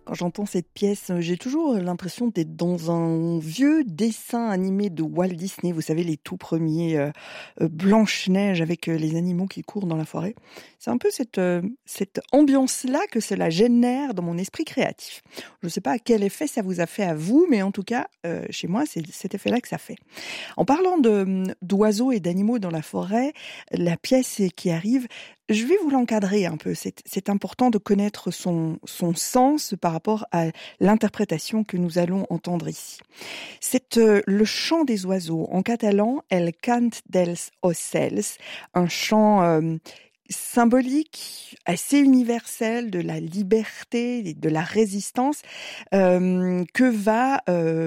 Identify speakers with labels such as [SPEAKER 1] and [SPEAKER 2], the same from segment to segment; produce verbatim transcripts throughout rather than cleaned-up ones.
[SPEAKER 1] Quand j'entends cette pièce, j'ai toujours l'impression d'être dans un vieux dessin animé de Walt Disney. Vous savez, les tout premiers euh, euh, Blanche-Neige avec euh, les animaux qui courent dans la forêt. C'est un peu cette, euh, cette ambiance-là que cela génère dans mon esprit créatif. Je ne sais pas quel effet ça vous a fait à vous, mais en tout cas, euh, chez moi, c'est cet effet-là que ça fait. En parlant de, d'oiseaux et d'animaux dans la forêt, la pièce qui arrive, je vais vous l'encadrer un peu. C'est, c'est important de connaître son, son sens par rapport à l'interprétation que nous allons entendre ici. C'est euh, le chant des oiseaux. En catalan, El cant dels ocells, un chant euh, symbolique, assez universel de la liberté et de la résistance euh, que va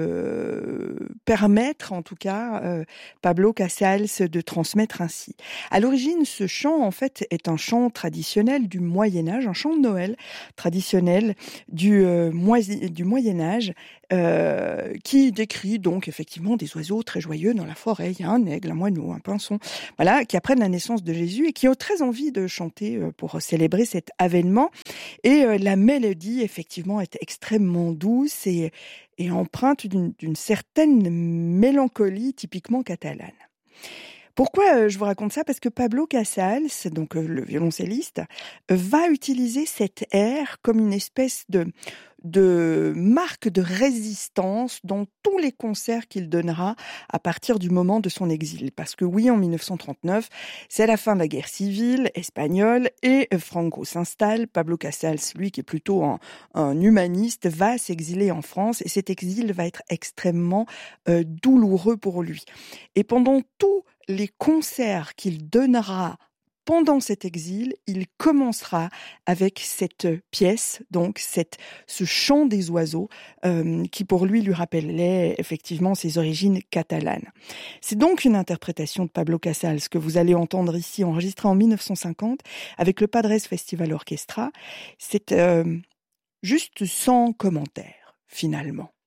[SPEAKER 1] euh, permettre, en tout cas, euh, Pablo Casals de transmettre ainsi. À l'origine, ce chant, en fait, est un chant traditionnel du Moyen-Âge, un chant de Noël traditionnel du, euh, moisi- du Moyen-Âge, euh, qui décrit donc effectivement des oiseaux très joyeux dans la forêt. Il y a un aigle, un moineau, un pinson, voilà, qui apprennent la naissance de Jésus et qui ont très envie de chanter pour célébrer cet avènement. Et euh, la mélodie, effectivement, est extrêmement douce et, et empreinte d'une, d'une certaine mélancolie typiquement catalane. Pourquoi euh, je vous raconte ça? Parce que Pablo Casals, donc euh, le violoncelliste, euh, va utiliser cet air comme une espèce de, de marque de résistance dans tous les concerts qu'il donnera à partir du moment de son exil. Parce que oui, en dix-neuf cent trente-neuf, c'est la fin de la guerre civile espagnole et euh, Franco s'installe. Pablo Casals, lui qui est plutôt un, un humaniste, va s'exiler en France et cet exil va être extrêmement euh, douloureux pour lui. Et pendant tout les concerts qu'il donnera pendant cet exil, il commencera avec cette pièce, donc cette, ce chant des oiseaux, euh, qui pour lui lui rappelait effectivement ses origines catalanes. C'est donc une interprétation de Pablo Casals que vous allez entendre ici, enregistrée en dix-neuf cent cinquante, avec le Padres Festival Orchestra. C'est euh, juste sans commentaire, finalement.